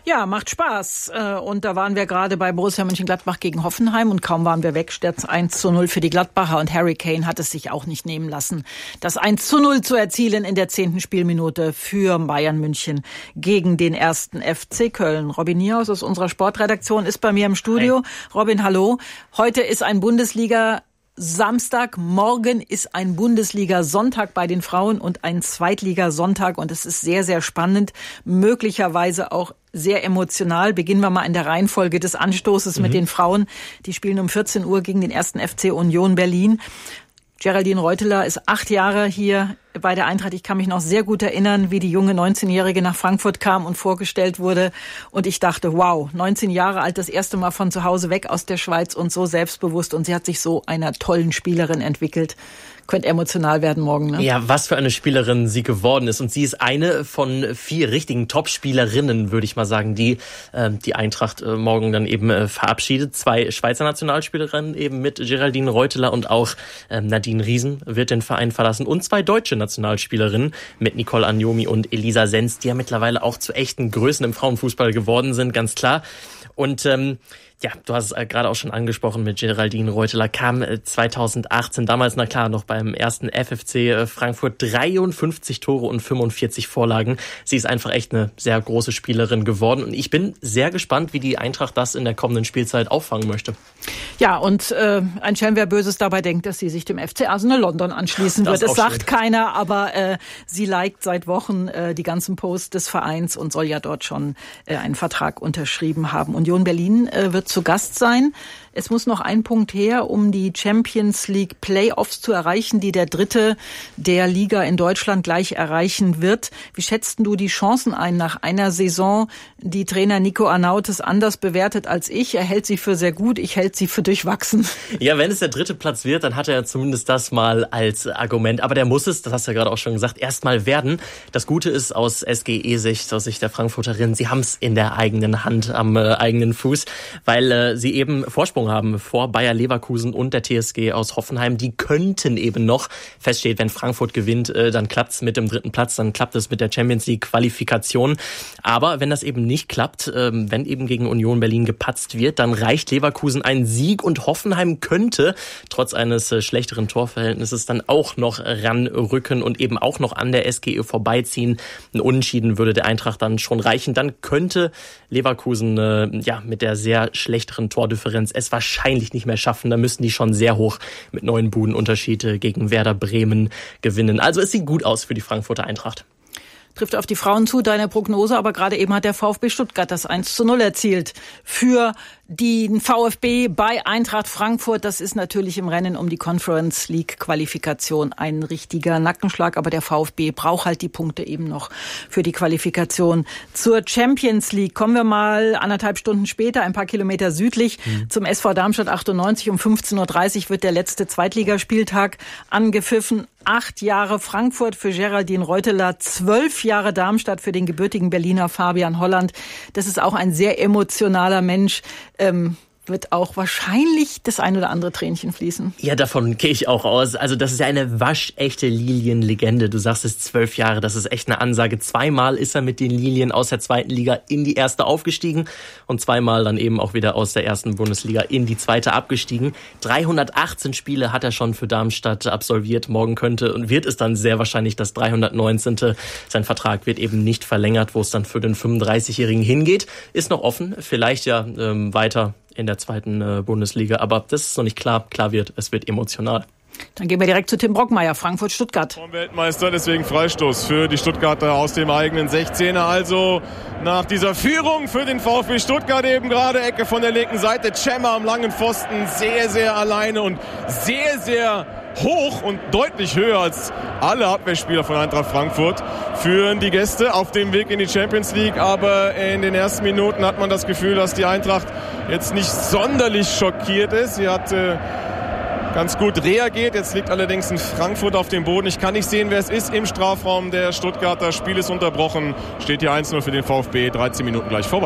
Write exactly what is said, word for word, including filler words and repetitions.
Ja, macht Spaß. Und da waren wir gerade bei Borussia Mönchengladbach gegen Hoffenheim und kaum waren wir weg, steht es eins zu null für die Gladbacher und Harry Kane hat es sich auch nicht nehmen lassen, das eins zu null zu erzielen in der zehnten Spielminute für Bayern München gegen den ersten F C Köln. Robin Niehaus aus unserer Sportredaktion ist bei mir im Studio. Hi. Robin, hallo. Heute ist ein Bundesliga Samstag, morgen ist ein Bundesliga-Sonntag bei den Frauen und ein Zweitliga-Sonntag und es ist sehr, sehr spannend, möglicherweise auch sehr emotional. Beginnen wir mal in der Reihenfolge des Anstoßes mhm. mit den Frauen. Die spielen um vierzehn Uhr gegen den ersten F C Union Berlin. Geraldine Reuteler ist acht Jahre hier bei der Eintracht. Ich kann mich noch sehr gut erinnern, wie die junge neunzehnjährige nach Frankfurt kam und vorgestellt wurde. Und ich dachte, wow, neunzehn Jahre alt, das erste Mal von zu Hause weg aus der Schweiz und so selbstbewusst. Und sie hat sich so einer tollen Spielerin entwickelt. Könnte emotional werden morgen, ne? Ja, was für eine Spielerin sie geworden ist. Und sie ist eine von vier richtigen Top-Spielerinnen, würde ich mal sagen, die äh, die Eintracht äh, morgen dann eben äh, verabschiedet. Zwei Schweizer Nationalspielerinnen eben mit Geraldine Reuteler und auch äh, Nadine Riesen wird den Verein verlassen. Und zwei deutsche Nationalspielerinnen mit Nicole Agnomi und Elisa Senz, die ja mittlerweile auch zu echten Größen im Frauenfußball geworden sind, ganz klar. Und ähm, ja, du hast es gerade auch schon angesprochen mit Geraldine Reuteler, kam zweitausendachtzehn, damals, na klar, noch beim ersten F F C Frankfurt, dreiundfünfzig Tore und fünfundvierzig Vorlagen. Sie ist einfach echt eine sehr große Spielerin geworden und ich bin sehr gespannt, wie die Eintracht das in der kommenden Spielzeit auffangen möchte. Ja, und äh, ein Schelm, wer Böses dabei denkt, dass sie sich dem F C Arsenal London anschließen wird. Das sagt schön. Keiner, aber äh, sie liked seit Wochen äh, die ganzen Posts des Vereins und soll ja dort schon äh, einen Vertrag unterschrieben haben. Union Berlin äh, wird zu Gast sein. Es muss noch ein Punkt her, um die Champions League Playoffs zu erreichen, die der dritte der Liga in Deutschland gleich erreichen wird. Wie schätzt du die Chancen ein nach einer Saison, die Trainer Nico Arnautes anders bewertet als ich? Er hält sie für sehr gut, ich hält sie für durchwachsen. Ja, wenn es der dritte Platz wird, dann hat er zumindest das mal als Argument. Aber der muss es, das hast du ja gerade auch schon gesagt, erst mal werden. Das Gute ist aus S G E-Sicht, aus Sicht der Frankfurterin, sie haben es in der eigenen Hand, am äh, eigenen Fuß, weil äh, sie eben Vorsprung haben vor Bayer Leverkusen und der T S G aus Hoffenheim. Die könnten eben noch, feststeht, wenn Frankfurt gewinnt, äh, dann klappt's mit dem dritten Platz, dann klappt es mit der Champions League Qualifikation. Aber wenn das eben nicht klappt, äh, wenn eben gegen Union Berlin gepatzt wird, dann reicht Leverkusen einen Sieg und Hoffenheim könnte trotz eines äh, schlechteren Torverhältnisses dann auch noch ranrücken und eben auch noch an der S G E vorbeiziehen. Ein Unentschieden würde der Eintracht dann schon reichen. Dann könnte Leverkusen äh, ja mit der sehr schlechteren Tordifferenz es wahrscheinlich nicht mehr schaffen. Da müssten die schon sehr hoch mit neun Budenunterschiede gegen Werder Bremen gewinnen. Also es sieht gut aus für die Frankfurter Eintracht. Trifft auf die Frauen zu, deine Prognose, aber gerade eben hat der VfB Stuttgart das eins zu null erzielt für den VfB bei Eintracht Frankfurt. Das ist natürlich im Rennen um die Conference League Qualifikation ein richtiger Nackenschlag, aber der VfB braucht halt die Punkte eben noch für die Qualifikation zur Champions League. Kommen wir mal anderthalb Stunden später, ein paar Kilometer südlich, mhm. zum S V Darmstadt achtundneunzig. Um fünfzehn Uhr dreißig wird der letzte Zweitligaspieltag angepfiffen. Acht Jahre Frankfurt für Geraldine Reuteler, zwölf Jahre Darmstadt für den gebürtigen Berliner Fabian Holland. Das ist auch ein sehr emotionaler Mensch. Ähm, wird auch wahrscheinlich das ein oder andere Tränchen fließen. Ja, davon gehe ich auch aus. Also das ist ja eine waschechte Lilienlegende. Du sagst es, zwölf Jahre, das ist echt eine Ansage. Zweimal ist er mit den Lilien aus der zweiten Liga in die erste aufgestiegen und zweimal dann eben auch wieder aus der ersten Bundesliga in die zweite abgestiegen. dreihundertachtzehn Spiele hat er schon für Darmstadt absolviert. Morgen könnte und wird es dann sehr wahrscheinlich das dreihundertneunzehnte. Sein Vertrag wird eben nicht verlängert, wo es dann für den fünfunddreißigjährigen hingeht. Ist noch offen, vielleicht ja ähm, weiter in der zweiten äh, Bundesliga, aber das ist noch nicht klar. Klar wird, es wird emotional. Dann gehen wir direkt zu Tim Brockmeier, Frankfurt-Stuttgart. Weltmeister, deswegen Freistoß für die Stuttgarter aus dem eigenen sechzehner. Also nach dieser Führung für den VfB Stuttgart eben gerade Ecke von der linken Seite. Cemmer am langen Pfosten, sehr, sehr alleine und sehr, sehr hoch und deutlich höher als alle Abwehrspieler von Eintracht Frankfurt führen die Gäste auf dem Weg in die Champions League. Aber in den ersten Minuten hat man das Gefühl, dass die Eintracht jetzt nicht sonderlich schockiert ist. Sie hat äh, ganz gut reagiert. Jetzt liegt allerdings ein Frankfurt auf dem Boden. Ich kann nicht sehen, wer es ist im Strafraum der Stuttgarter. Spiel ist unterbrochen. Steht hier eins null für den VfB. dreizehn Minuten gleich vorbei.